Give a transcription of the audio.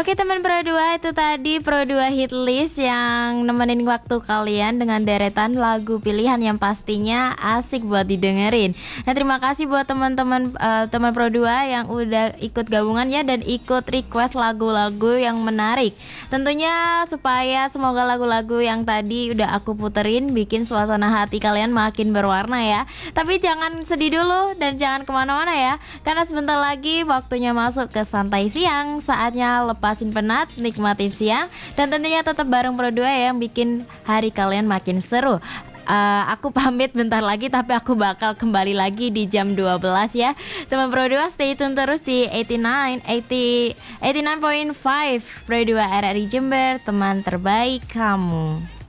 Oke teman Pro 2, itu tadi Pro 2 hit list yang nemenin waktu kalian dengan deretan lagu pilihan yang pastinya asik buat didengerin. Nah terima kasih buat teman-teman teman Pro 2 yang udah ikut gabungan ya, dan ikut request lagu-lagu yang menarik. Tentunya supaya semoga lagu-lagu yang tadi udah aku puterin bikin suasana hati kalian makin berwarna ya. Tapi jangan sedih dulu dan jangan kemana-mana ya, karena sebentar lagi waktunya masuk ke santai siang. Saatnya lepasin penat, nikmatin siang, dan tentunya tetap bareng Pro 2 yang bikin hari kalian makin seru. Aku pamit bentar lagi, tapi aku bakal kembali lagi di jam 12 ya. Teman Pro 2 stay tune terus di 89.5 Pro 2 RRI Jember, teman terbaik kamu.